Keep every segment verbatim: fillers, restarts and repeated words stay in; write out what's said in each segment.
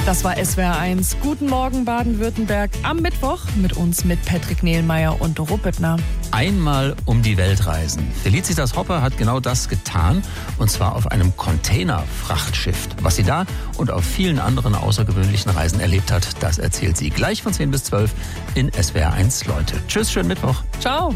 Das war S W R eins. Guten Morgen Baden-Württemberg am Mittwoch mit uns, mit Patrick Nehlmeier und Doro Büttner. Einmal um die Welt reisen. Felicitas Hopper hat genau das getan, und zwar auf einem Containerfrachtschiff. Was sie da und auf vielen anderen außergewöhnlichen Reisen erlebt hat, das erzählt sie gleich von zehn bis zwölf in S W R eins Leute. Tschüss, schönen Mittwoch. Ciao.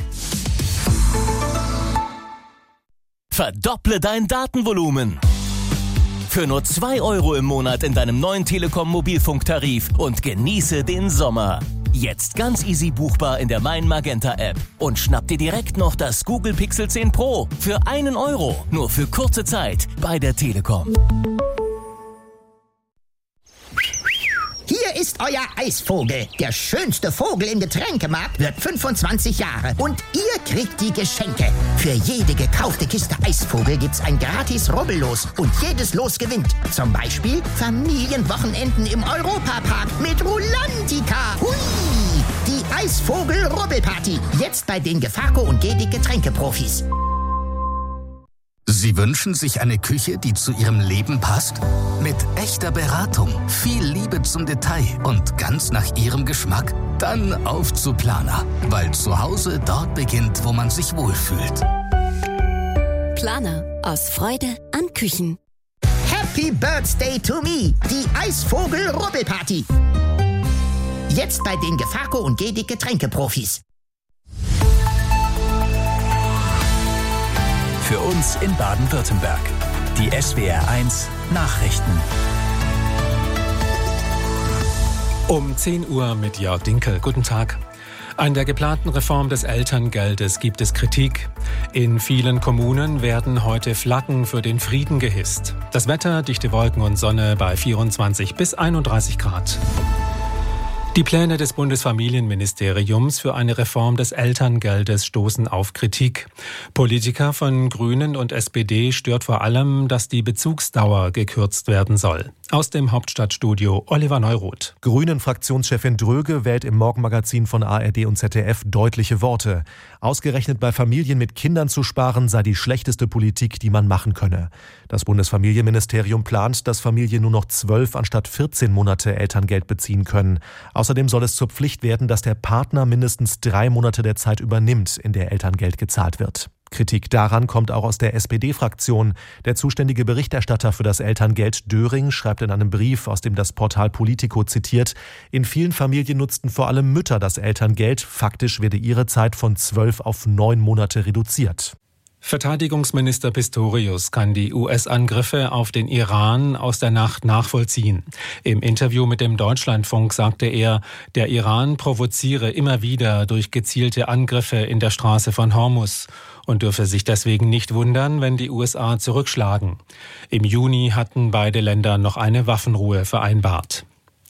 Verdopple dein Datenvolumen. Für nur zwei Euro im Monat in deinem neuen Telekom-Mobilfunktarif und genieße den Sommer. Jetzt ganz easy buchbar in der Mein Magenta App. Und schnapp dir direkt noch das Google Pixel zehn Pro für einen Euro. Nur für kurze Zeit bei der Telekom. Hier ist euer Eisvogel. Der schönste Vogel im Getränkemarkt wird fünfundzwanzig Jahre. Und ihr kriegt die Geschenke. Für jede gekaufte Kiste Eisvogel gibt's ein gratis Rubbellos. Und jedes Los gewinnt. Zum Beispiel Familienwochenenden im Europapark mit Rulantica. Hui! Die Eisvogel-Rubbelparty. Jetzt bei den Gefaco und Gedig Getränkeprofis. Sie wünschen sich eine Küche, die zu Ihrem Leben passt? Mit echter Beratung, viel Liebe zum Detail und ganz nach Ihrem Geschmack? Dann auf zu Planer, weil zu Hause dort beginnt, wo man sich wohlfühlt. Planer, aus Freude an Küchen. Happy Birthday to me, die Eisvogel-Rubbelparty. Jetzt bei den Gefaco und Gedig Getränkeprofis. Für uns in Baden-Württemberg. Die S W R eins Nachrichten. Um zehn Uhr mit Jörg Dinkel. Guten Tag. An der geplanten Reform des Elterngeldes gibt es Kritik. In vielen Kommunen werden heute Flaggen für den Frieden gehisst. Das Wetter, dichte Wolken und Sonne bei vierundzwanzig bis einunddreißig Grad. Die Pläne des Bundesfamilienministeriums für eine Reform des Elterngeldes stoßen auf Kritik. Politiker von Grünen und S P D stört vor allem, dass die Bezugsdauer gekürzt werden soll. Aus dem Hauptstadtstudio Oliver Neuroth. Grünen-Fraktionschefin Dröge wählt im Morgenmagazin von A R D und Z D F deutliche Worte. Ausgerechnet bei Familien mit Kindern zu sparen sei die schlechteste Politik, die man machen könne. Das Bundesfamilienministerium plant, dass Familien nur noch zwölf anstatt vierzehn Monate Elterngeld beziehen können. Außerdem soll es zur Pflicht werden, dass der Partner mindestens drei Monate der Zeit übernimmt, in der Elterngeld gezahlt wird. Kritik daran kommt auch aus der S P D-Fraktion. Der zuständige Berichterstatter für das Elterngeld, Döring, schreibt in einem Brief, aus dem das Portal Politico zitiert, in vielen Familien nutzten vor allem Mütter das Elterngeld. Faktisch werde ihre Zeit von zwölf auf neun Monate reduziert. Verteidigungsminister Pistorius kann die U S-Angriffe auf den Iran aus der Nacht nachvollziehen. Im Interview mit dem Deutschlandfunk sagte er, der Iran provoziere immer wieder durch gezielte Angriffe in der Straße von Hormuz und dürfe sich deswegen nicht wundern, wenn die U S A zurückschlagen. Im Juni hatten beide Länder noch eine Waffenruhe vereinbart.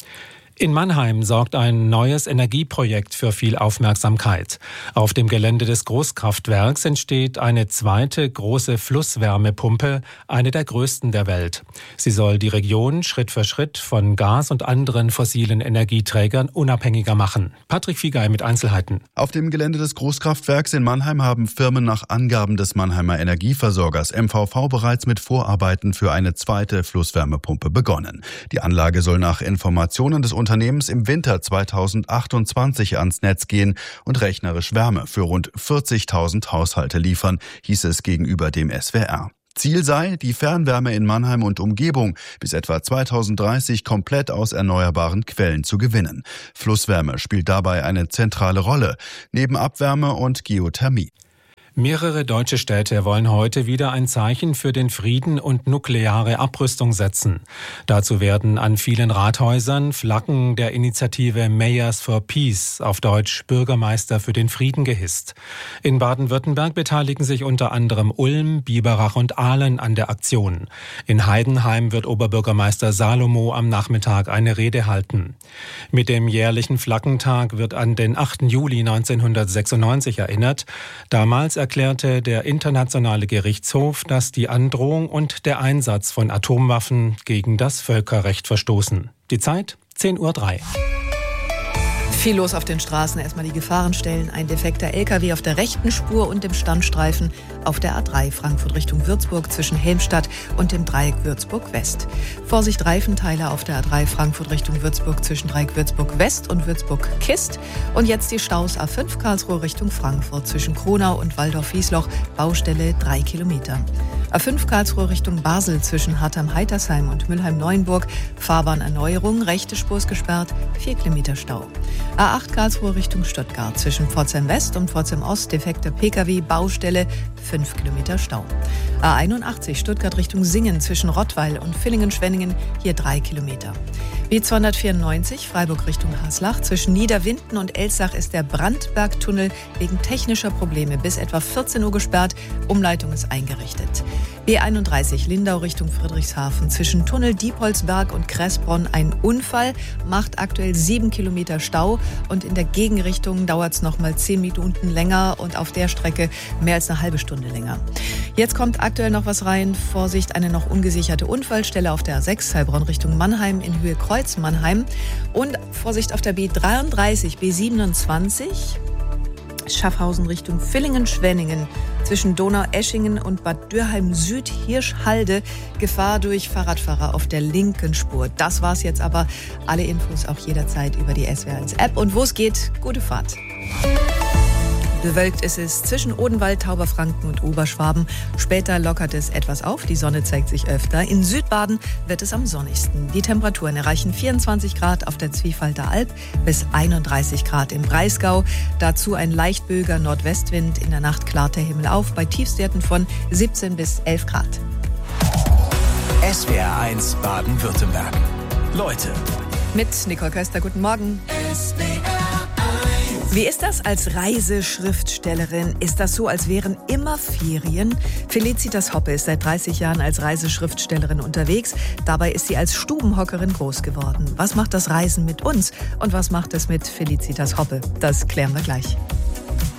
In Mannheim sorgt ein neues Energieprojekt für viel Aufmerksamkeit. Auf dem Gelände des Großkraftwerks entsteht eine zweite große Flusswärmepumpe, eine der größten der Welt. Sie soll die Region Schritt für Schritt von Gas und anderen fossilen Energieträgern unabhängiger machen. Patrick Fiegei mit Einzelheiten. Auf dem Gelände des Großkraftwerks in Mannheim haben Firmen nach Angaben des Mannheimer Energieversorgers M V V bereits mit Vorarbeiten für eine zweite Flusswärmepumpe begonnen. Die Anlage soll nach Informationen des Unternehmens im Winter zweitausendachtundzwanzig ans Netz gehen und rechnerisch Wärme für rund vierzigtausend Haushalte liefern, hieß es gegenüber dem S W R. Ziel sei, die Fernwärme in Mannheim und Umgebung bis etwa zweitausenddreißig komplett aus erneuerbaren Quellen zu gewinnen. Flusswärme spielt dabei eine zentrale Rolle, neben Abwärme und Geothermie. Mehrere deutsche Städte wollen heute wieder ein Zeichen für den Frieden und nukleare Abrüstung setzen. Dazu werden an vielen Rathäusern Flaggen der Initiative Mayors for Peace, auf Deutsch Bürgermeister für den Frieden, gehisst. In Baden-Württemberg beteiligen sich unter anderem Ulm, Biberach und Ahlen an der Aktion. In Heidenheim wird Oberbürgermeister Salomo am Nachmittag eine Rede halten. Mit dem jährlichen Flaggentag wird an den achten Juli neunzehnhundertsechsundneunzig erinnert. Damals erklärte der Internationale Gerichtshof, dass die Androhung und der Einsatz von Atomwaffen gegen das Völkerrecht verstoßen. Die Zeit zehn Uhr drei. Viel los auf den Straßen. Erstmal die Gefahrenstellen. Ein defekter L K W auf der rechten Spur und dem Standstreifen auf der A drei Frankfurt Richtung Würzburg zwischen Helmstadt und dem Dreieck Würzburg West. Vorsicht, Reifenteile auf der A drei Frankfurt Richtung Würzburg zwischen Dreieck Würzburg West und Würzburg Kist. Und jetzt die Staus A fünf Karlsruhe Richtung Frankfurt zwischen Kronau und Waldorf-Wiesloch. Baustelle drei Kilometer. A fünf Karlsruhe Richtung Basel zwischen Hartheim-Heitersheim und Mülheim-Neuenburg. Fahrbahnerneuerung, rechte Spur ist gesperrt, vier Kilometer Stau. A acht Karlsruhe Richtung Stuttgart zwischen Pforzheim West und Pforzheim Ost, defekter P K W, Baustelle, fünf Kilometer Stau. A einundachtzig Stuttgart Richtung Singen zwischen Rottweil und Villingen-Schwenningen, hier drei Kilometer. B zweihundertvierundneunzig Freiburg Richtung Haslach zwischen Niederwinden und Elsach ist der Brandbergtunnel wegen technischer Probleme bis etwa vierzehn Uhr gesperrt, Umleitung ist eingerichtet. B einunddreißig Lindau Richtung Friedrichshafen zwischen Tunnel Diepholzberg und Kressbronn ein Unfall, macht aktuell sieben Kilometer Stau und in der Gegenrichtung dauert es noch mal zehn Minuten länger und auf der Strecke mehr als eine halbe Stunde länger. Jetzt kommt aktuell noch was rein. Vorsicht, eine noch ungesicherte Unfallstelle auf der A sechs Heilbronn Richtung Mannheim in Höhe Kreuz Mannheim und Vorsicht auf der B dreiunddreißig B siebenundzwanzig Schaffhausen Richtung Villingen-Schwenningen zwischen Donaueschingen und Bad Dürheim Süd Hirschhalde. Gefahr durch Fahrradfahrer auf der linken Spur. Das war's jetzt aber. Alle Infos auch jederzeit über die S W R eins App. Und wo es geht, gute Fahrt. Bewölkt ist es zwischen Odenwald, Tauberfranken und Oberschwaben. Später lockert es etwas auf, die Sonne zeigt sich öfter. In Südbaden wird es am sonnigsten. Die Temperaturen erreichen vierundzwanzig Grad auf der Zwiefalter Alb bis einunddreißig Grad im Breisgau. Dazu ein leicht böiger Nordwestwind. In der Nacht klart der Himmel auf bei Tiefstwerten von siebzehn bis elf Grad. S W R eins Baden-Württemberg. Leute. Mit Nicole Köster, guten Morgen. S W R eins. Wie ist das als Reiseschriftstellerin? Ist das so, als wären immer Ferien? Felicitas Hoppe ist seit dreißig Jahren als Reiseschriftstellerin unterwegs. Dabei ist sie als Stubenhockerin groß geworden. Was macht das Reisen mit uns? Und was macht es mit Felicitas Hoppe? Das klären wir gleich.